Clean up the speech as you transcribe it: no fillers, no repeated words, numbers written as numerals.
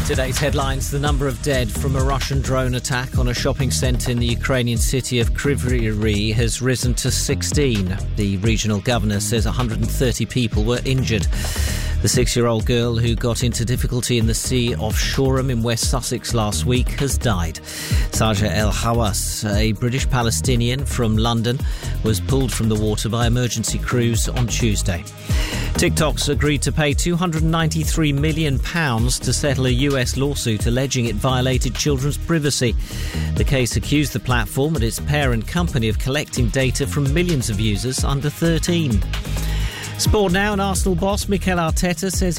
Today's headlines: the number of dead from a Russian drone attack on a shopping centre in the Ukrainian city of Kryvyi Rih has risen to 16. The regional governor says 130 people were injured. The 6-year-old girl who got into difficulty in the sea off Shoreham in West Sussex last week has died. Saja El Hawass, a British Palestinian from London, was pulled from the water by emergency crews on Tuesday. TikTok's agreed to pay £293 million to settle a US lawsuit alleging it violated children's privacy. The case accused the platform and its parent company of collecting data from millions of users under 13. Sport now, and Arsenal boss Mikel Arteta says